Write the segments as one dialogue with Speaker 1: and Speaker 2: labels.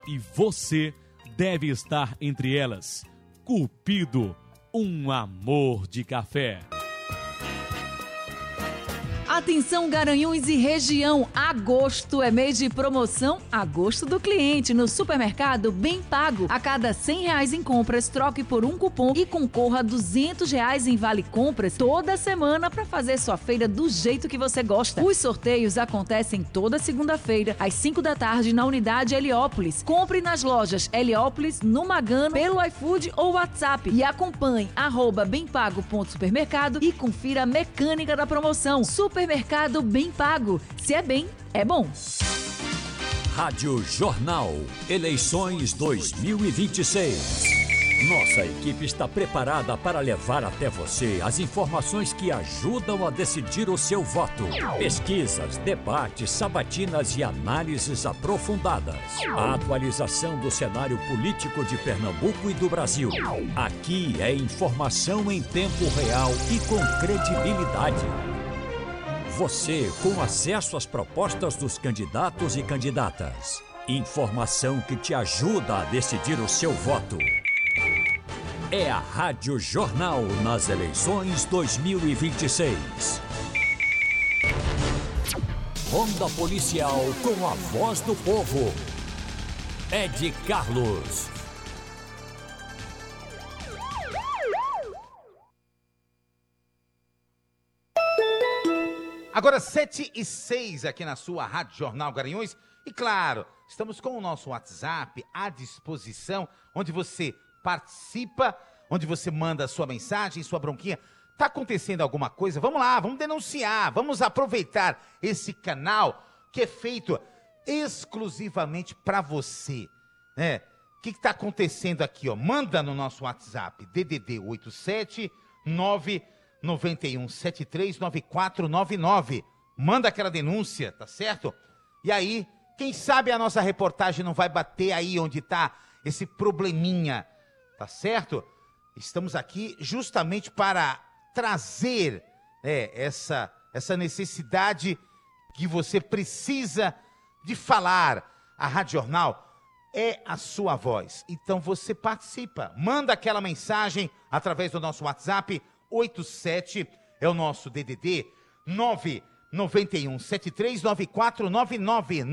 Speaker 1: E você deve estar entre elas. Cupido, um amor de café.
Speaker 2: Atenção Garanhuns e região, agosto é mês de promoção Agosto do Cliente no supermercado Bem Pago. A cada R$100 em compras, troque por um cupom e concorra a R$200 em vale compras toda semana para fazer sua feira do jeito que você gosta. Os sorteios acontecem toda segunda-feira às 5 da tarde na unidade Heliópolis. Compre nas lojas Heliópolis, no Magano, pelo iFood ou WhatsApp e acompanhe @bempago.supermercado e confira a mecânica da promoção. Supermercado Bem Pago. Se é bem, é bom.
Speaker 3: Rádio Jornal. Eleições 2026. Nossa equipe está preparada para levar até você as informações que ajudam a decidir o seu voto. Pesquisas, debates, sabatinas e análises aprofundadas. A atualização do cenário político de Pernambuco e do Brasil. Aqui é informação em tempo real e com credibilidade. Você com acesso às propostas dos candidatos e candidatas. Informação que te ajuda a decidir o seu voto. É a Rádio Jornal nas eleições 2026. Ronda Policial com a voz do povo. Ed Carlos.
Speaker 4: Agora 7h06 aqui na sua Rádio Jornal Garanhuns. E claro, estamos com o nosso WhatsApp à disposição, onde você participa, onde você manda sua mensagem, sua bronquinha. Tá acontecendo alguma coisa? Vamos lá, vamos denunciar, vamos aproveitar esse canal que é feito exclusivamente para você, né? O que tá acontecendo aqui, ó? Manda no nosso WhatsApp, DDD 87 991739499. Manda aquela denúncia, tá certo? E aí, quem sabe a nossa reportagem não vai bater aí onde tá esse probleminha, tá certo? Estamos aqui justamente para trazer essa necessidade que você precisa de falar. A Rádio Jornal é a sua voz. Então você participa. Manda aquela mensagem através do nosso WhatsApp 87 é o nosso DDD 991739499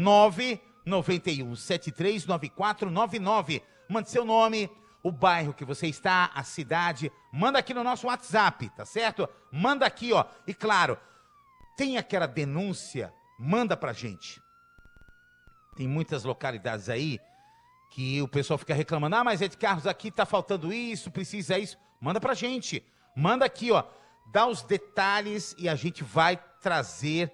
Speaker 4: 991739499. Mande seu nome, o bairro que você está, a cidade, manda aqui no nosso WhatsApp, tá certo? Manda aqui, ó. E claro, tem aquela denúncia, manda pra gente. Tem muitas localidades aí que o pessoal fica reclamando: ah, mas Ed Carlos, aqui tá faltando isso, precisa isso. Manda pra gente. Manda aqui, ó, dá os detalhes e a gente vai trazer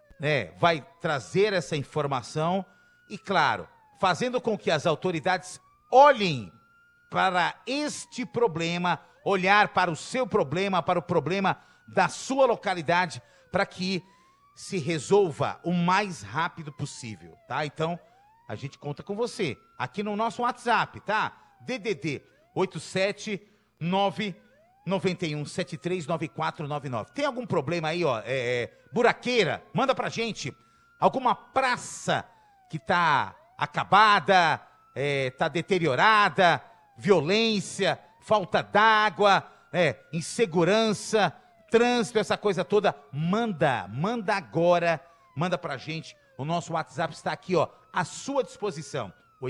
Speaker 4: essa informação e, claro, fazendo com que as autoridades olhem para este problema, olhar para o seu problema, para o problema da sua localidade, para que se resolva o mais rápido possível, tá? Então, a gente conta com você aqui no nosso WhatsApp, tá? DDD 87991739499. Tem algum problema aí, ó, buraqueira? Manda pra gente. Alguma praça que tá acabada, tá deteriorada, violência, falta d'água, insegurança, trânsito, essa coisa toda. Manda agora, manda pra gente. O nosso WhatsApp está aqui, ó, à sua disposição.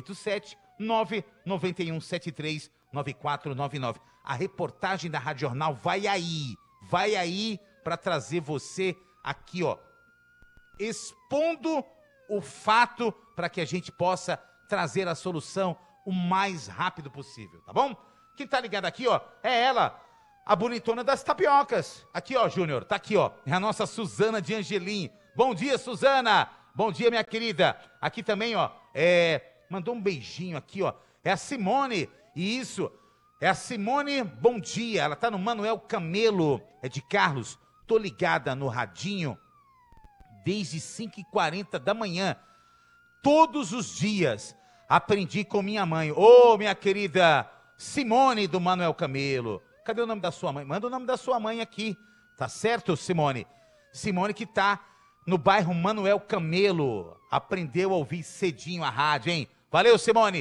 Speaker 4: 87991739499. A reportagem da Rádio Jornal vai aí para trazer você aqui, ó, expondo o fato para que a gente possa trazer a solução o mais rápido possível, tá bom? Quem tá ligado aqui, ó, é ela, a bonitona das tapiocas. Aqui, ó, Júnior, tá aqui, ó, é a nossa Suzana de Angelim. Bom dia, Suzana. Bom dia, minha querida. Aqui também, ó, mandou um beijinho aqui, ó, é a Simone. E isso, é a Simone, bom dia. Ela tá no Manuel Camelo, é de Carlos. Tô ligada no radinho desde 5h40 da manhã. Todos os dias aprendi com minha mãe. Ô, minha querida Simone do Manuel Camelo. Cadê o nome da sua mãe? Manda o nome da sua mãe aqui. Tá certo, Simone? Simone que tá no bairro Manuel Camelo. Aprendeu a ouvir cedinho a rádio, hein? Valeu, Simone.